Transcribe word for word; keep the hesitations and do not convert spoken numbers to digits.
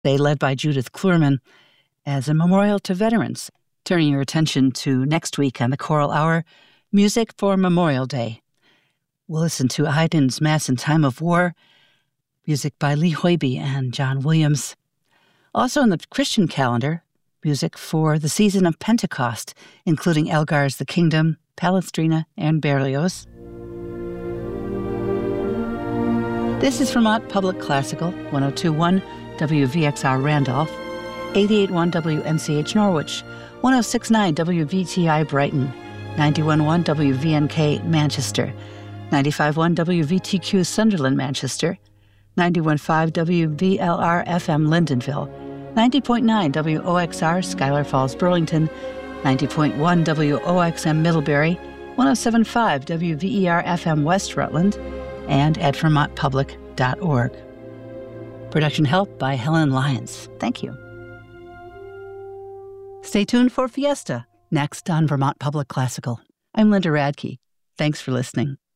They led by Judith Klurman as a memorial to veterans. Turning your attention to next week on the Choral Hour, music for Memorial Day. We'll listen to Haydn's Mass in Time of War, music by Lee Hoiby and John Williams. Also on the Christian calendar, music for the season of Pentecost, including Elgar's The Kingdom, Palestrina, and Berlioz. This is Vermont Public Classical, one oh two point one W V X R Randolph, eighty-eight point one W N C H Norwich, one oh six point nine W V T I Brighton, ninety-one point one W V N K Manchester, ninety-five point one W V T Q Sunderland Manchester, ninety-one point five W V L R F M Lindenville, ninety point nine W O X R Schuyler Falls Burlington, ninety point one W O X M Middlebury, one oh seven point five W V E R F M West Rutland, and at vermont public dot org. Production help by Helen Lyons. Thank you. Stay tuned for Fiesta, next on Vermont Public Classical. I'm Linda Radke. Thanks for listening.